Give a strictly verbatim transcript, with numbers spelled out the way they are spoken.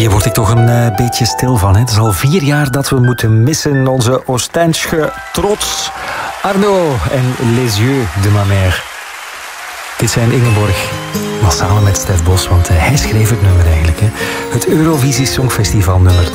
Hier word ik toch een uh, beetje stil van. Hè? Het is al vier jaar dat we moeten missen. Onze Oostensche trots. Arno en Les Yeux de ma mère. Dit zijn Ingeborg, maar samen met Stef Bos, want uh, hij schreef het nummer eigenlijk. Hè? Het Eurovisie Songfestival nummer